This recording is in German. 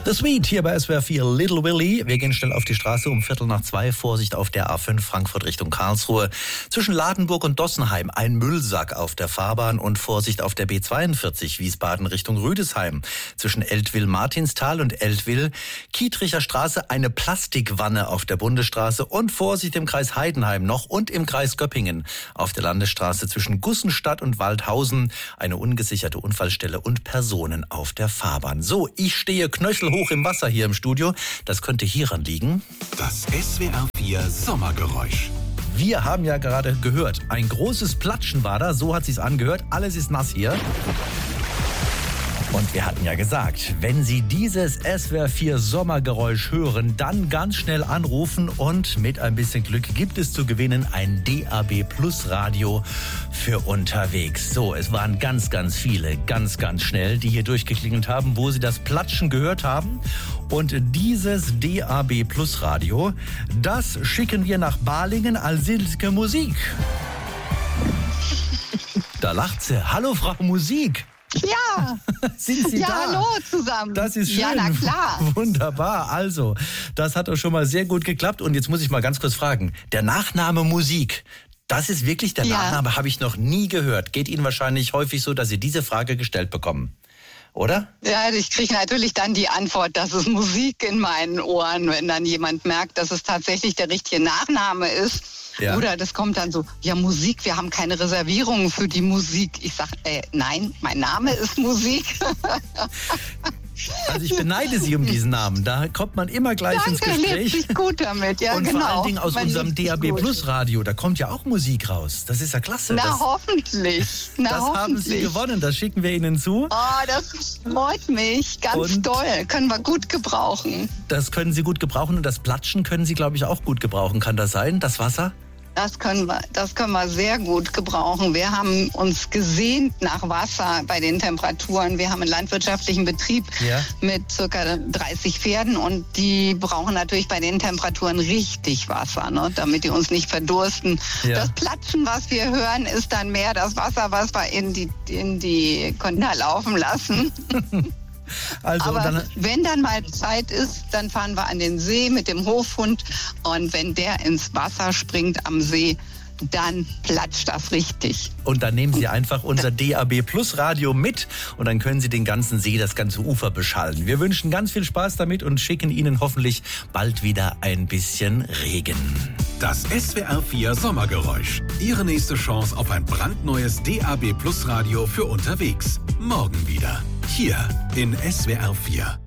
The Sweet hier bei SWR 4 Little Willy. Wir gehen schnell auf die Straße um 1:45. Vorsicht auf der A5 Frankfurt Richtung Karlsruhe. Zwischen Ladenburg und Dossenheim ein Müllsack auf der Fahrbahn und Vorsicht auf der B42 Wiesbaden Richtung Rüdesheim. Zwischen Eltville-Martinstal und Eltville-Kietricher Straße eine Plastikwanne auf der Bundesstraße und Vorsicht im Kreis Heidenheim noch und im Kreis Göppingen auf der Landesstraße zwischen Gussenstadt und Waldhausen eine ungesicherte Unfallstelle und Personen auf der Fahrbahn. So, ich stehe knöchelhoch im Wasser hier im Studio. Das könnte hieran liegen. Das SWR 4 Sommergeräusch. Wir haben ja gerade gehört, ein großes Platschen war da, so hat sich's angehört. Alles ist nass hier. Und wir hatten ja gesagt, wenn Sie dieses SWR 4 Sommergeräusch hören, dann ganz schnell anrufen und mit ein bisschen Glück gibt es zu gewinnen ein DAB Plus Radio für unterwegs. So, es waren ganz viele, ganz schnell, die hier durchgeklingelt haben, wo sie das Platschen gehört haben. Und dieses DAB Plus Radio, das schicken wir nach Balingen als Silke Musik. Da lacht sie. Hallo, Frau Musik. Ja, sind Sie ja, da? Hallo zusammen. Das ist schön. Ja, na klar. Wunderbar. Also, das hat doch schon mal sehr gut geklappt. Und jetzt muss ich mal ganz kurz fragen. Der Nachname Musik, das ist wirklich der Nachname, habe ich noch nie gehört. Geht Ihnen wahrscheinlich häufig so, dass Sie diese Frage gestellt bekommen, oder? Ja, ich kriege natürlich dann die Antwort, das ist Musik in meinen Ohren, wenn dann jemand merkt, dass es tatsächlich der richtige Nachname ist. Ja. Oder das kommt dann so, ja Musik, wir haben keine Reservierungen für die Musik. Ich sage, nein, mein Name ist Musik. Also ich beneide Sie um diesen Namen. Da kommt man immer gleich ins Gespräch. Lebt sich gut damit, ja, und genau. vor allen Dingen aus unserem DAB Plus Radio, da kommt ja auch Musik raus. Das ist ja klasse. Hoffentlich. Das haben Sie gewonnen, das schicken wir Ihnen zu. Oh, das freut mich, ganz toll. Können wir gut gebrauchen. Das können Sie gut gebrauchen und das Platschen können Sie, glaube ich, auch gut gebrauchen. Kann das sein, das Wasser? Das können wir sehr gut gebrauchen. Wir haben uns gesehnt nach Wasser bei den Temperaturen. Wir haben einen landwirtschaftlichen Betrieb mit ca. 30 Pferden und die brauchen natürlich bei den Temperaturen richtig Wasser, ne, damit die uns nicht verdursten. Ja. Das Platschen, was wir hören, ist dann mehr das Wasser, was wir in die Container laufen lassen. Also, aber wenn dann mal Zeit ist, dann fahren wir an den See mit dem Hofhund und wenn der ins Wasser springt am See, dann platscht das richtig. Und dann nehmen Sie einfach unser DAB Plus Radio mit und dann können Sie den ganzen See, das ganze Ufer beschallen. Wir wünschen ganz viel Spaß damit und schicken Ihnen hoffentlich bald wieder ein bisschen Regen. Das SWR 4 Sommergeräusch. Ihre nächste Chance auf ein brandneues DAB Plus Radio für unterwegs. Morgen wieder. Hier in SWR 4.